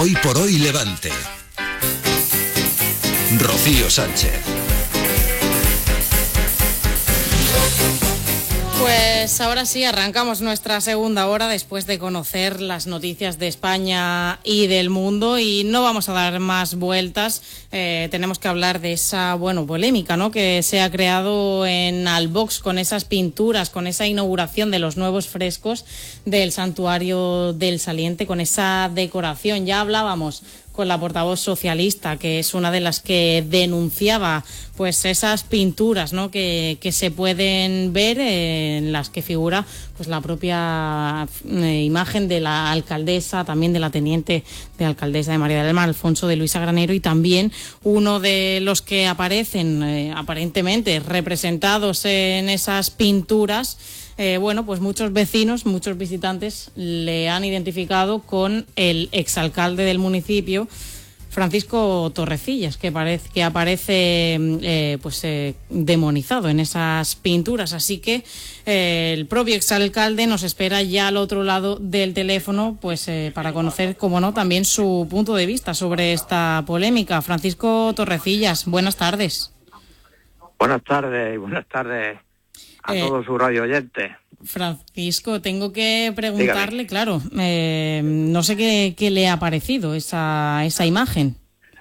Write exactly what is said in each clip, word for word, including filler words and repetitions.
Hoy por hoy Levante. Rocío Sánchez. Pues ahora sí, arrancamos nuestra segunda hora después de conocer las noticias de España y del mundo, y no vamos a dar más vueltas. Eh, tenemos que hablar de esa, bueno, polémica, ¿no?, que se ha creado en Albox con esas pinturas, con esa inauguración de los nuevos frescos del Santuario del Saliente, con esa decoración. Ya hablábamos con la portavoz socialista, que es una de las que denunciaba pues esas pinturas, ¿no?, que, que se pueden ver, eh, en las que figura pues la propia eh, imagen de la alcaldesa, también de la teniente de alcaldesa de María del Mar, Alfonso de Luisa Granero, y también uno de los que aparecen eh, aparentemente representados en esas pinturas. Eh, bueno, pues muchos vecinos, muchos visitantes le han identificado con el exalcalde del municipio, Francisco Torrecillas, que, parece, que aparece eh, pues eh, demonizado en esas pinturas. Así que eh, el propio exalcalde nos espera ya al otro lado del teléfono, pues eh, para conocer, como no, también su punto de vista sobre esta polémica. Francisco Torrecillas, buenas tardes. Buenas tardes y buenas tardes a eh, todos sus radio oyentes. Francisco, tengo que preguntarle, Dígame. claro, eh, no sé qué, qué le ha parecido esa, esa imagen.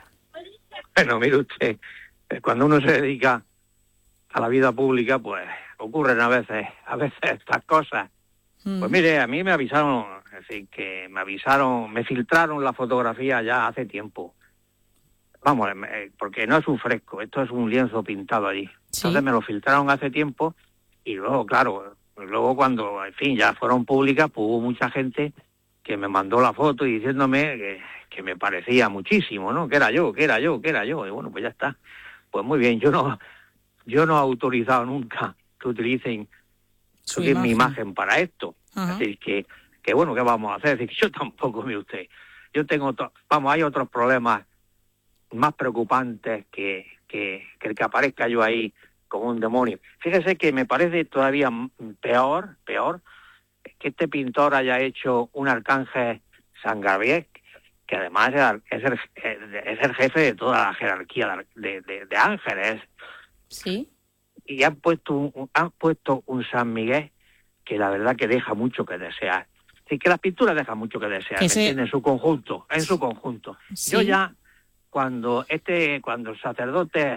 Bueno, mire usted, cuando uno se dedica a la vida pública, pues ocurren a veces, a veces estas cosas. Mm. Pues mire, a mí me avisaron, es decir, que me avisaron, me filtraron la fotografía ya hace tiempo. Vamos, porque no es un fresco, esto es un lienzo pintado allí. ¿Sí? Entonces me lo filtraron hace tiempo y luego, claro, luego cuando, en fin, ya fueron públicas, pues hubo mucha gente que me mandó la foto y diciéndome que, que me parecía muchísimo, ¿no? Que era yo, que era yo, que era yo. Y bueno, pues ya está. Pues muy bien, yo no yo no he autorizado nunca que utilicen Su mi imagen. imagen para esto. Ajá. Es decir, que, que bueno, ¿qué vamos a hacer? Es decir, yo tampoco, mire usted. Yo tengo, to- vamos, hay otros problemas más preocupantes que, que, que el que aparezca yo ahí como un demonio. Fíjese que me parece todavía peor, peor, que este pintor haya hecho un arcángel San Gabriel, que además es el, es el jefe de toda la jerarquía de, de, de ángeles. Sí. Y han puesto, un, han puesto un San Miguel que la verdad que deja mucho que desear. Sí, que las pinturas dejan mucho que desear, Que ¿me se... entiende? En su conjunto, en su conjunto. Sí. Yo ya, cuando este, cuando el sacerdote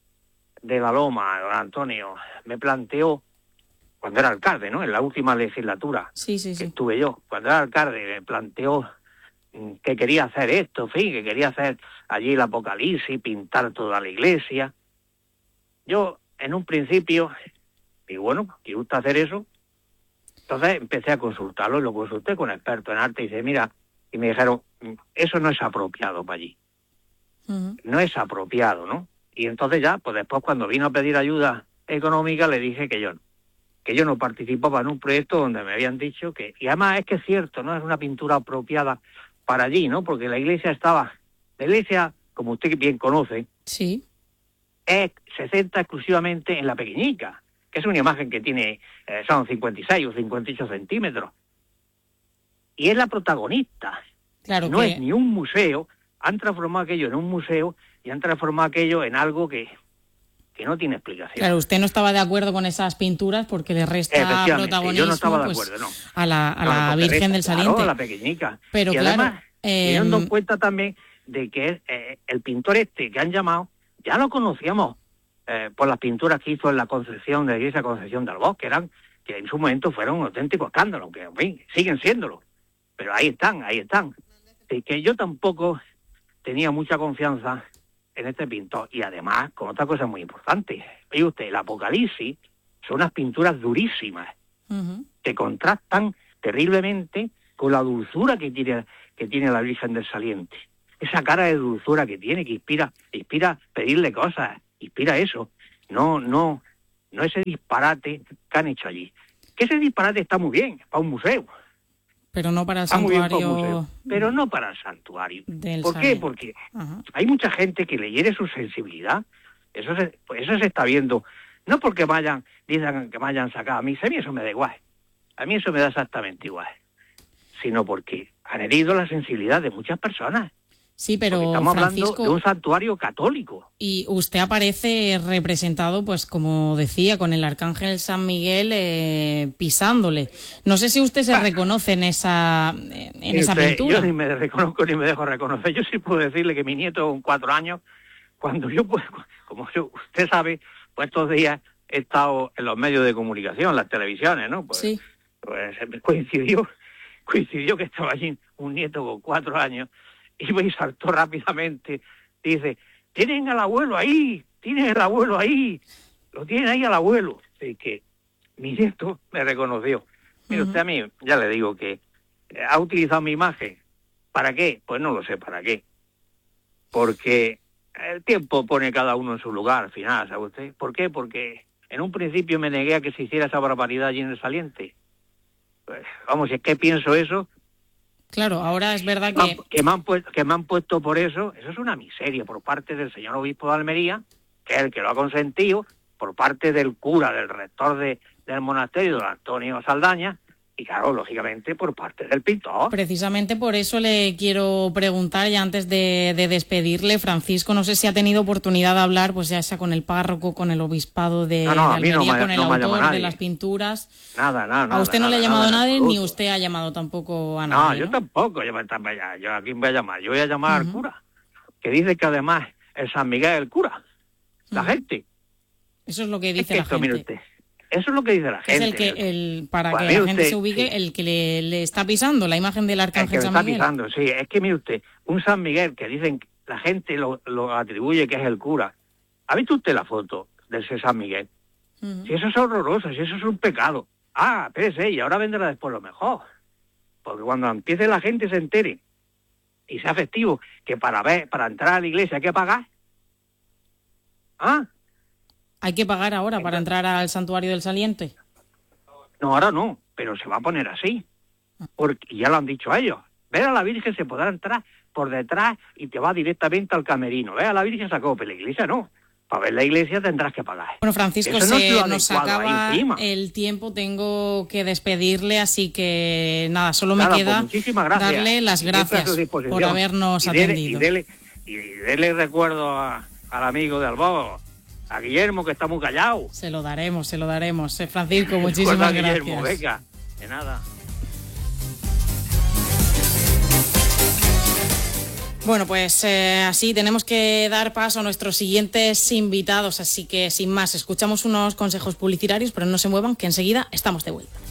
de la Loma, don Antonio, me planteó, cuando era alcalde, ¿no?, en la última legislatura sí, sí, que sí. estuve yo, cuando era alcalde, me planteó que quería hacer esto, en fin, que quería hacer allí el Apocalipsis, pintar toda la iglesia. Yo, en un principio, digo, bueno, ¿quiere usted hacer eso? Entonces empecé a consultarlo y lo consulté con expertos en arte y dice, mira, y me dijeron, eso no es apropiado para allí. Uh-huh. No es apropiado, ¿no? Y entonces ya, pues después cuando vino a pedir ayuda económica le dije que yo no, que yo no participaba en un proyecto donde me habían dicho que, y además es que es cierto, no es una pintura apropiada para allí, ¿no? Porque la iglesia estaba, la iglesia, como usted bien conoce, sí, es, se centra exclusivamente en la pequeñica, que es una imagen que tiene, eh, son cincuenta y seis o cincuenta y ocho centímetros. Y es la protagonista. Claro no que... es ni un museo, han transformado aquello en un museo y han transformado aquello en algo que, que no tiene explicación. Claro, usted no estaba de acuerdo con esas pinturas porque le resta protagonismo, yo no estaba de pues, acuerdo, no. a la, a no, la Virgen resta, del Saliente. Claro, a la pequeñica. Pero y claro, además, eh, teniendo en cuenta también de que eh, el pintor este que han llamado, ya lo conocíamos eh, por las pinturas que hizo en la Concepción, de la iglesia Concepción del Bosque, que eran, que en su momento fueron un auténtico escándalo, que en fin, siguen siéndolo. Pero ahí están, ahí están. Y que yo tampoco tenía mucha confianza en este pintor. Y además, con otra cosa muy importante, oye usted, el Apocalipsis son unas pinturas durísimas, uh-huh. que contrastan terriblemente con la dulzura que tiene, que tiene la Virgen del Saliente. Esa cara de dulzura que tiene, que inspira, inspira pedirle cosas, inspira eso. No, no, no ese disparate que han hecho allí. Que ese disparate está muy bien, para un museo. Pero no para el Está santuario. Pero no para el santuario. ¿Por Saliente. qué? Porque uh-huh. hay mucha gente que le hiere su sensibilidad. Eso se, pues eso se está viendo. No porque vayan, dicen que me hayan sacado. A mí, a mí eso me da igual. A mí eso me da exactamente igual. Sino porque han herido la sensibilidad de muchas personas. Sí, pero Porque estamos Francisco, hablando de un santuario católico. y usted aparece representado, pues como decía, con el arcángel San Miguel eh, pisándole. No sé si usted se Ah. reconoce en esa en Mire esa usted, pintura. Yo ni me reconozco ni me dejo reconocer. Yo sí puedo decirle que mi nieto con cuatro años, cuando yo, pues, como yo, usted sabe, pues estos días he estado en los medios de comunicación, las televisiones, ¿no? Pues, Sí. pues coincidió, coincidió que estaba allí un nieto con cuatro años y me saltó rápidamente. Dice, tienen al abuelo ahí, tienen al abuelo ahí, lo tienen ahí al abuelo. Y que mi nieto me reconoció. Mire, Ujú. usted a mí, ya le digo que eh, ha utilizado mi imagen. ¿Para qué? Pues no lo sé para qué. Porque el tiempo pone cada uno en su lugar al final, ¿sabe usted? ¿Por qué? Porque en un principio me negué a que se hiciera esa barbaridad allí en el Saliente. Pues, vamos, si es que pienso eso, Claro, ahora es verdad me han- que que me han puesto, que me han puesto por eso, eso es una miseria por parte del señor obispo de Almería, que es el que lo ha consentido, por parte del cura, del rector de, del monasterio, don Antonio Saldaña, y claro, lógicamente por parte del pintor. precisamente por eso le quiero preguntar, ya antes de, de despedirle, Francisco, no sé si ha tenido oportunidad de hablar, pues ya sea con el párroco, con el obispado de, No, no, de a mí no Almería, me ha- con el no me ha llamado autor de nadie. las pinturas. Nada, nada, nada. A usted no nada, le ha llamado nada, en nadie, ni absoluto. usted ha llamado tampoco a No, nadie. yo ¿no? tampoco, yo, yo, yo a quién voy a llamar, yo voy a llamar Ujú. al cura, que dice que además el San Miguel es el cura, la Ujú. gente. Eso es lo que Es dice que la esto, mire gente. usted, eso es lo que dice la Que es gente. el que, el, para Pues, que mire la gente usted, se ubique, sí. el que le, le está pisando la imagen del El que arcángel me San está Miguel. pisando, sí, es que mire usted, un San Miguel que dicen, que la gente lo, lo atribuye que es el cura. ¿Ha visto usted la foto de ese San Miguel? Ujú. Si eso es horroroso, si eso es un pecado. Ah, espérese, y ahora vendrá después lo mejor. Porque cuando empiece la gente se entere y sea festivo, que para ver, para entrar a la iglesia hay que pagar. Ah, Hay que pagar ahora para entrar al santuario del Saliente. no, ahora no, pero se va a poner así. Porque ya lo han dicho ellos. Ver a la Virgen se podrá entrar por detrás y te va directamente al camerino. Ver a la Virgen sacó, pero la iglesia no. Para ver la iglesia tendrás que pagar. Bueno, Francisco, Eso no se es lo nos adecuado, ahí acaba encima. el tiempo, tengo que despedirle, así que nada, solo me Nada, pues queda muchísimas gracias. darle las Y siempre a su gracias disposición. por habernos y dele, atendido. Y dele, y dele recuerdo a- al amigo de Albó, a Guillermo, que está muy callado. Se lo daremos, se lo daremos. Eh, Francisco, Recuerda muchísimas a Guillermo, gracias. venga, de nada. Bueno, pues eh, así tenemos que dar paso a nuestros siguientes invitados, así que sin más, escuchamos unos consejos publicitarios, pero no se muevan, que enseguida estamos de vuelta.